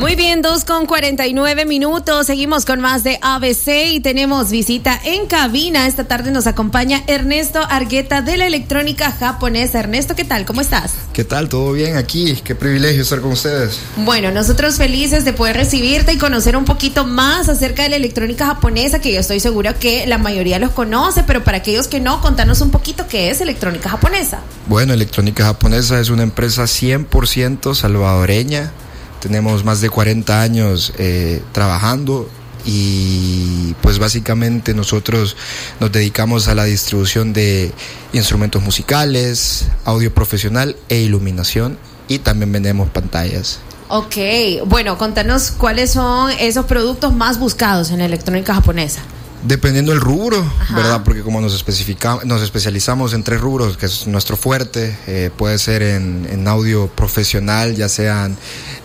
Muy bien, 2:49. Seguimos con más de ABC y tenemos visita en cabina. Esta tarde nos acompaña Ernesto Argueta de la electrónica japonesa. Ernesto, ¿qué tal? ¿Cómo estás? ¿Qué tal? ¿Todo bien aquí? Qué privilegio estar con ustedes. Bueno, nosotros felices de poder recibirte y conocer un poquito más acerca de la electrónica japonesa, que yo estoy segura que la mayoría los conoce, pero para aquellos que no, contanos un poquito qué es electrónica japonesa. Bueno, electrónica japonesa es una empresa 100% salvadoreña. Tenemos más de 40 años trabajando y pues básicamente nosotros nos dedicamos a la distribución de instrumentos musicales, audio profesional e iluminación, y también vendemos pantallas. Ok, bueno, contanos cuáles son esos productos más buscados en la electrónica japonesa. Dependiendo del rubro, Ajá. ¿verdad? Porque como nos especializamos en 3 rubros, que es nuestro fuerte, puede ser en audio profesional, ya sean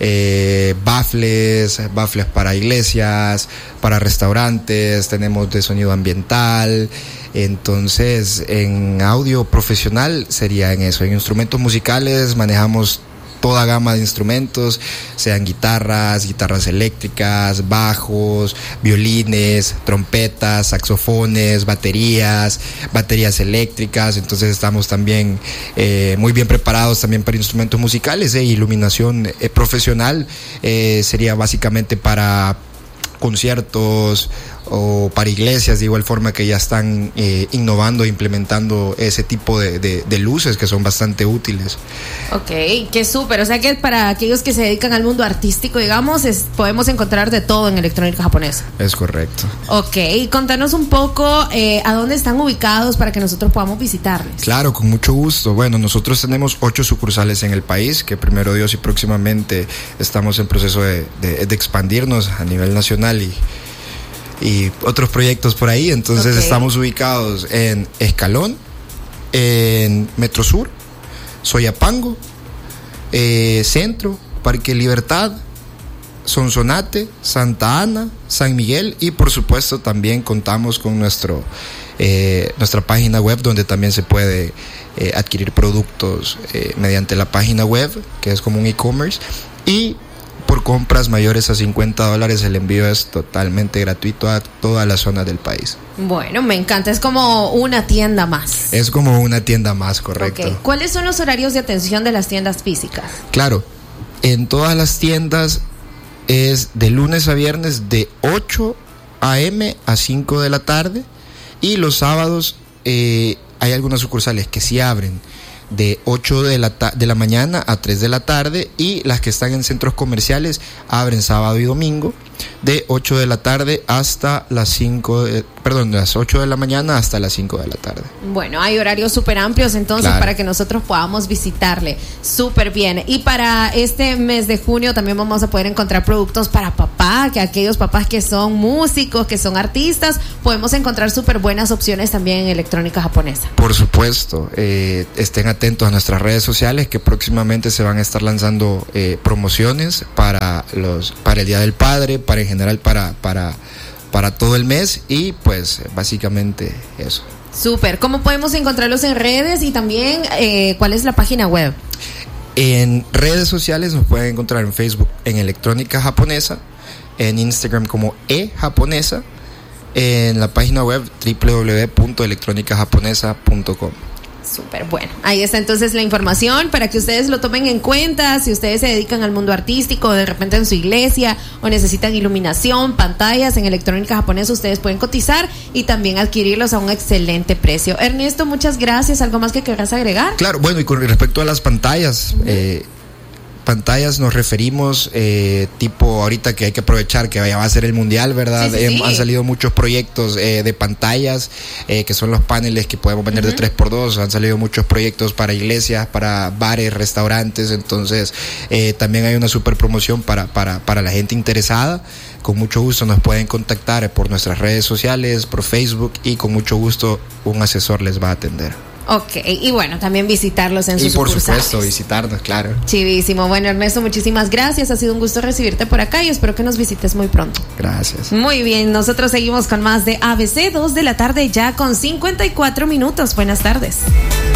baffles para iglesias, para restaurantes, tenemos de sonido ambiental. Entonces, en audio profesional sería en eso. En instrumentos musicales manejamos toda gama de instrumentos, sean guitarras eléctricas, bajos, violines, trompetas, saxofones, baterías eléctricas. Entonces estamos también muy bien preparados también para instrumentos musicales. Iluminación profesional sería básicamente para conciertos o para iglesias, de igual forma que ya están innovando e implementando ese tipo de luces que son bastante útiles. Ok, qué súper. O sea que para aquellos que se dedican al mundo artístico, digamos, podemos encontrar de todo en electrónica japonesa. Es correcto. Ok, contanos un poco a dónde están ubicados para que nosotros podamos visitarles. Claro, con mucho gusto. Bueno, nosotros tenemos 8 sucursales en el país, que primero Dios y próximamente estamos en proceso de expandirnos a nivel nacional y otros proyectos por ahí. Entonces estamos ubicados en Escalón, en Metro Sur, Soyapango, Centro, Parque Libertad, Sonsonate, Santa Ana, San Miguel, y por supuesto también contamos con nuestra página web, donde también se puede adquirir productos mediante la página web, que es como un e-commerce, y por compras mayores a $50 el envío es totalmente gratuito a toda la zona del país. Bueno, me encanta, es como una tienda más. Es como una tienda más, correcto. Okay. ¿Cuáles son los horarios de atención de las tiendas físicas? Claro, en todas las tiendas es de lunes a viernes de 8 a.m. a 5 de la tarde, y los sábados hay algunas sucursales que sí abren de 8 de la mañana a 3 de la tarde, y las que están en centros comerciales abren sábado y domingo de 8 de la tarde hasta las 8 de la mañana hasta las 5 de la tarde. Bueno, hay horarios súper amplios entonces, claro, para que nosotros podamos visitarle. Súper bien. Y para este mes de junio también vamos a poder encontrar productos para papá, que aquellos papás que son músicos, que son artistas, podemos encontrar súper buenas opciones también en electrónica japonesa. Por supuesto, estén atentos a nuestras redes sociales, que próximamente se van a estar lanzando promociones para el Día del Padre, para en general para todo el mes, y pues básicamente eso. Súper. ¿Cómo podemos encontrarlos en redes? Y también, ¿cuál es la página web? En redes sociales nos pueden encontrar en Facebook en Electrónica Japonesa, en Instagram como eJaponesa, en la página web www.electronicajaponesa.com. Súper, bueno, ahí está entonces la información para que ustedes lo tomen en cuenta. Si ustedes se dedican al mundo artístico, de repente en su iglesia, o necesitan iluminación, pantallas, en electrónica japonesa ustedes pueden cotizar y también adquirirlos a un excelente precio. Ernesto, muchas gracias. ¿Algo más que querrás agregar? Claro, bueno, y con respecto a las pantallas, pantallas nos referimos tipo ahorita que hay que aprovechar que ya va a ser el mundial, ¿verdad? Sí. Han salido muchos proyectos de pantallas, que son los paneles que podemos vender de 3x2. Han salido muchos proyectos para iglesias, para bares, restaurantes. Entonces también hay una super promoción para la gente interesada. Con mucho gusto nos pueden contactar por nuestras redes sociales, por Facebook, y con mucho gusto un asesor les va a atender. Ok, y bueno, también visitarlos en sus sucursales. Y por supuesto, visitarnos, claro. Chivísimo. Bueno, Ernesto, muchísimas gracias. Ha sido un gusto recibirte por acá y espero que nos visites muy pronto. Gracias. Muy bien, nosotros seguimos con más de ABC, 2 de la tarde ya con 54 minutos. Buenas tardes.